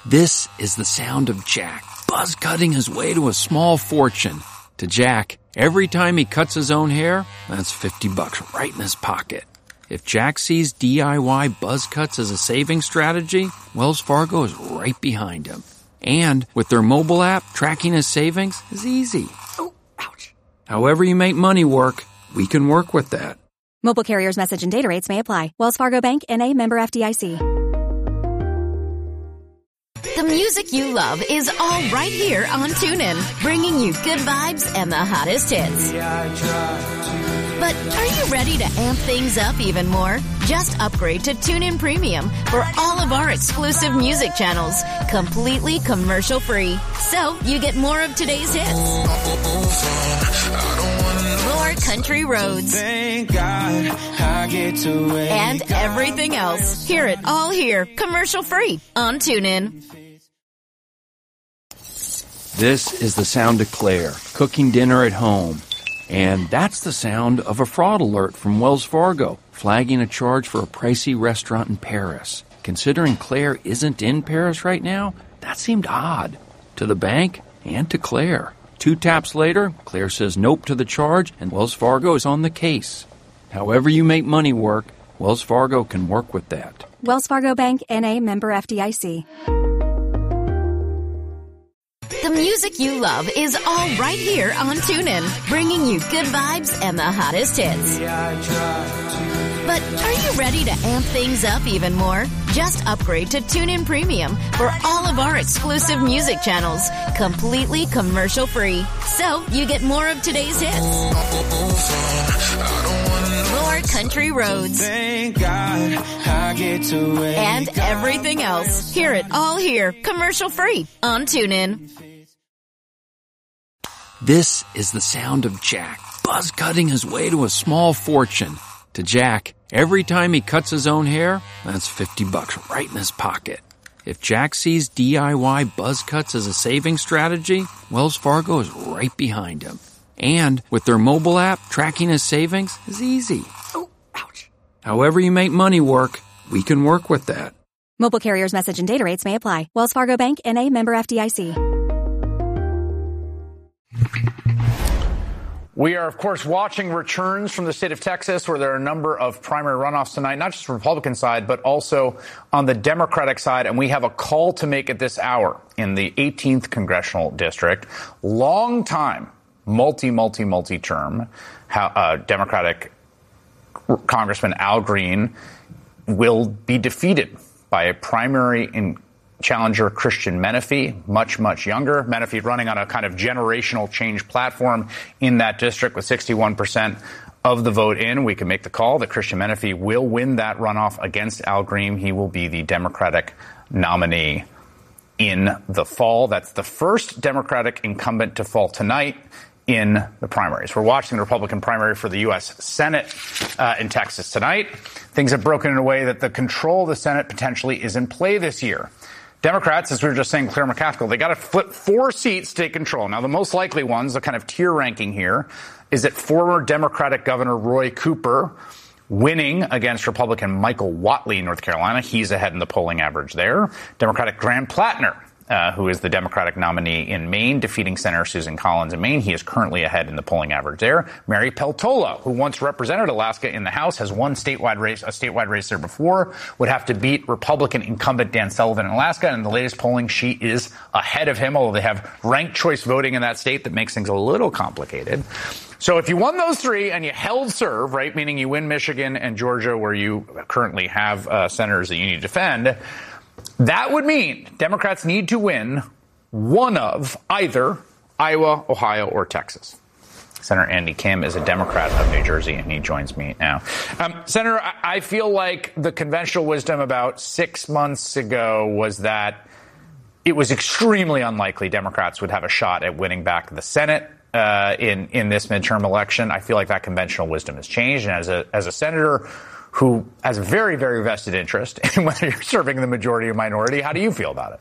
This is the sound of Jack, buzz cutting his way to a small fortune. To Jack, every time he cuts his own hair, that's $50 right in his pocket. If Jack sees DIY buzz cuts as a saving strategy, Wells Fargo is right behind him. And with their mobile app, tracking his savings is easy. Oh, ouch. However you make money work, we can work with that. Mobile carriers' message and data rates may apply. Wells Fargo Bank, N.A., member FDIC. The music you love is all right here on TuneIn, bringing you good vibes and the hottest hits. But are you ready to amp things up even more? Just upgrade to TuneIn Premium for all of our exclusive music channels, completely commercial-free. So you get more of today's hits, more country roads, Thank God I get to wake and everything else. Hear it all here, commercial-free on TuneIn. This is the sound of Claire, cooking dinner at home. And that's the sound of a fraud alert from Wells Fargo, flagging a charge for a pricey restaurant in Paris. Considering Claire isn't in Paris right now, that seemed odd. To the bank and to Claire. 2 taps later, Claire says nope to the charge, and Wells Fargo is on the case. However you make money work, Wells Fargo can work with that. Wells Fargo Bank, N.A., member FDIC. The music you love is all right here on TuneIn, bringing you good vibes and the hottest hits. But are you ready to amp things up even more? Just upgrade to TuneIn Premium for all of our exclusive music channels, completely commercial-free. So you get more of today's hits, more country roads, Thank God I get to wake and everything else. Hear it all here, commercial-free on TuneIn. This is the sound of Jack, buzz cutting his way to a small fortune. To Jack, every time he cuts his own hair, that's $50 right in his pocket. If Jack sees DIY buzz cuts as a saving strategy, Wells Fargo is right behind him. And with their mobile app, tracking his savings is easy. Oh, ouch. However you make money work, we can work with that. Mobile carriers' message and data rates may apply. Wells Fargo Bank, N.A., member FDIC. We are, of course, watching returns from the state of Texas, where there are a number of primary runoffs tonight, not just the Republican side, but also on the Democratic side. And we have a call to make at this hour in the 18th Congressional District. Long-time, multi-term Democratic Congressman Al Green will be defeated by a primary challenger Christian Menefee, much younger. Menefee running on a kind of generational change platform in that district with 61% of the vote in. We can make the call that Christian Menefee will win that runoff against Al Green. He will be the Democratic nominee in the fall. That's the first Democratic incumbent to fall tonight in the primaries. We're watching the Republican primary for the U.S. Senate in Texas tonight. Things have broken in a way that the control of the Senate potentially is in play this year. Democrats, as we were just saying, Claire McCaskill, they got to flip 4 seats to take control. Now, the most likely ones, the kind of tier ranking here, is that former Democratic Governor Roy Cooper winning against Republican Michael Whatley in North Carolina. He's ahead in the polling average there. Democratic Grant Plattner, who is the Democratic nominee in Maine, defeating Senator Susan Collins in Maine. He is currently ahead in the polling average there. Mary Peltola, who once represented Alaska in the House, has won a statewide race there before, would have to beat Republican incumbent Dan Sullivan in Alaska. And in the latest polling, she is ahead of him, although they have ranked choice voting in that state that makes things a little complicated. So if you won those 3 and you held serve, right, meaning you win Michigan and Georgia, where you currently have senators that you need to defend, that would mean Democrats need to win one of either Iowa, Ohio, or Texas. Senator Andy Kim is a Democrat of New Jersey, and he joins me now. Senator, I feel like the conventional wisdom about 6 months ago was that it was extremely unlikely Democrats would have a shot at winning back the Senate in this midterm election. I feel like that conventional wisdom has changed, and as a senator who has a very, very vested interest in whether you're serving the majority or minority, how do you feel about it?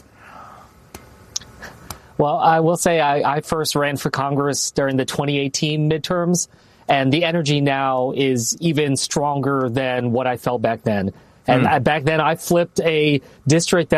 Well, I will say I first ran for Congress during the 2018 midterms, and the energy now is even stronger than what I felt back then. And back then I flipped a district that